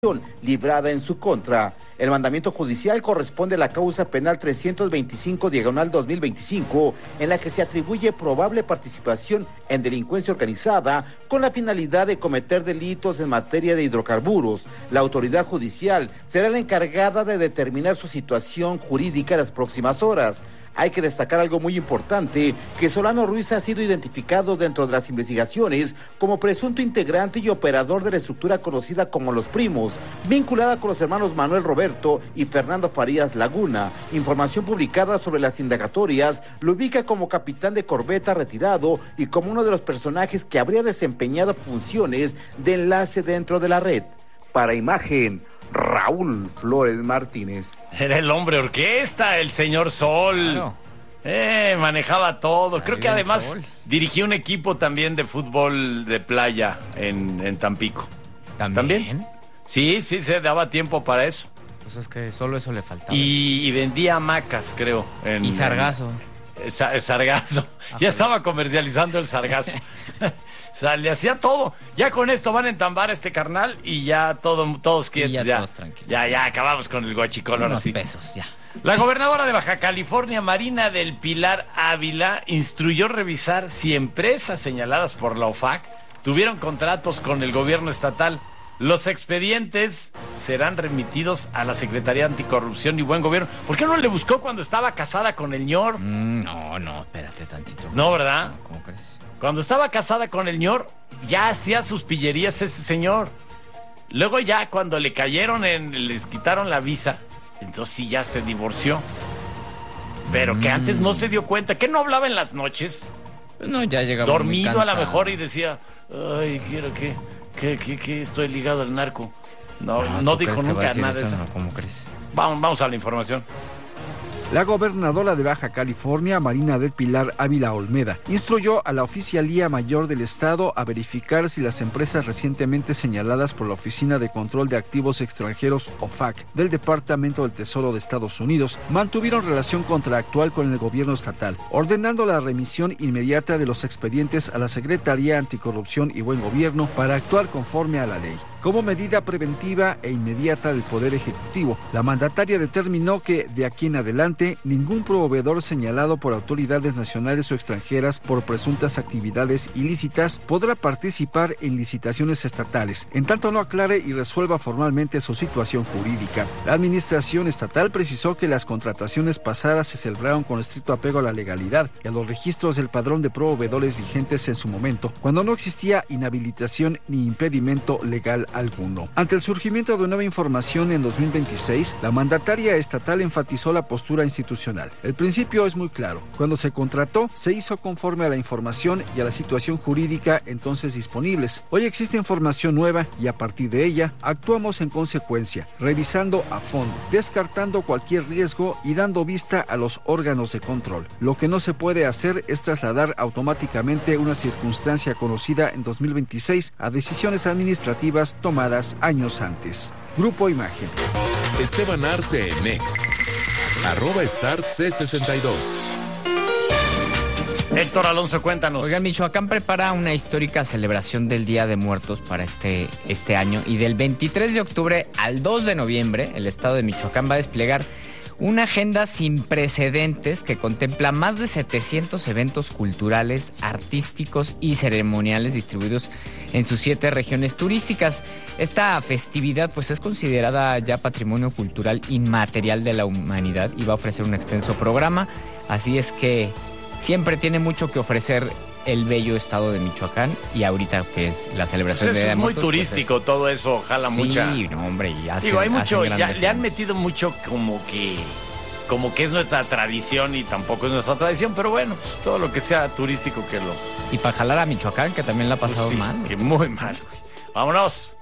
librada en su contra. El mandamiento judicial corresponde a la causa penal 325/2025, en la que se atribuye probable participación en delincuencia organizada con la finalidad de cometer delitos en materia de hidrocarburos. La autoridad judicial será la encargada de determinar su situación jurídica en las próximas horas. Hay que destacar algo muy importante, que Solano Ruiz ha sido identificado dentro de las investigaciones como presunto integrante y operador de la estructura conocida como Los Primos, vinculada con los hermanos Manuel Roberto y Fernando Farías Laguna. Información publicada sobre las indagatorias lo ubica como capitán de corbeta retirado y como uno de los personajes que habría desempeñado funciones de enlace dentro de la red. Para Imagen, Raúl Flores Martínez. Era el hombre orquesta, el señor Sol. Claro. Manejaba todo. Creo que además dirigía un equipo también de fútbol de playa en Tampico. ¿También? Sí, se daba tiempo para eso. Pues es que solo eso le faltaba. Y vendía hamacas, creo. Y sargazo. Sargazo. Ya estaba comercializando el sargazo. O sea, le hacía todo. Ya con esto van a entambar a este carnal y ya todos quietos. Ya todos tranquilos. Ya acabamos con el guachicol. Ahora sí. Pesos, ya. La gobernadora de Baja California, Marina del Pilar Ávila, instruyó revisar si empresas señaladas por la OFAC tuvieron contratos con el gobierno estatal. Los expedientes serán remitidos a la Secretaría de Anticorrupción y Buen Gobierno. ¿Por qué no le buscó cuando estaba casada con el ñor? No, espérate tantito. No, ¿verdad? ¿Cómo crees? Cuando estaba casada con el ñor, ya hacía sus pillerías ese señor. Luego ya cuando le cayeron, les quitaron la visa, entonces sí ya se divorció. Pero que antes no se dio cuenta, que no hablaba en las noches. No, ya llegaba dormido a lo mejor y decía, ay, quiero que estoy ligado al narco. No dijo nunca nada de eso. ¿Cómo crees? Vamos a la información. La gobernadora de Baja California, Marina del Pilar Ávila Olmeda, instruyó a la Oficialía Mayor del Estado a verificar si las empresas recientemente señaladas por la Oficina de Control de Activos Extranjeros, OFAC, del Departamento del Tesoro de Estados Unidos, mantuvieron relación contractual con el gobierno estatal, ordenando la remisión inmediata de los expedientes a la Secretaría Anticorrupción y Buen Gobierno para actuar conforme a la ley. Como medida preventiva e inmediata del Poder Ejecutivo, la mandataria determinó que, de aquí en adelante, ningún proveedor señalado por autoridades nacionales o extranjeras por presuntas actividades ilícitas podrá participar en licitaciones estatales, en tanto no aclare y resuelva formalmente su situación jurídica. La administración estatal precisó que las contrataciones pasadas se celebraron con estricto apego a la legalidad y a los registros del padrón de proveedores vigentes en su momento, cuando no existía inhabilitación ni impedimento legal alguno. Ante el surgimiento de nueva información en 2026, la mandataria estatal enfatizó la postura institucional. El principio es muy claro. Cuando se contrató, se hizo conforme a la información y a la situación jurídica entonces disponibles. Hoy existe información nueva y a partir de ella actuamos en consecuencia, revisando a fondo, descartando cualquier riesgo y dando vista a los órganos de control. Lo que no se puede hacer es trasladar automáticamente una circunstancia conocida en 2026 a decisiones administrativas tomadas años antes. Grupo Imagen. Esteban Arce en X. @StartC62. Héctor Alonso, cuéntanos. Oigan, Michoacán prepara una histórica celebración del Día de Muertos para este año, y del 23 de octubre al 2 de noviembre el estado de Michoacán va a desplegar una agenda sin precedentes que contempla más de 700 eventos culturales, artísticos y ceremoniales distribuidos en sus 7 regiones turísticas. Esta festividad pues es considerada ya patrimonio cultural inmaterial de la humanidad y va a ofrecer un extenso programa, así es que siempre tiene mucho que ofrecer el bello estado de Michoacán, y ahorita que es la celebración pues de Día de Muertos, es muy turístico, pues todo eso jala mucha. Sí, no, hombre, y digo, hay mucho, le han metido mucho como que es nuestra tradición y tampoco es nuestra tradición, pero bueno, pues, todo lo que sea turístico que lo. Y para jalar a Michoacán, que también la ha pasado pues sí, mal. Que muy mal, güey. Vámonos.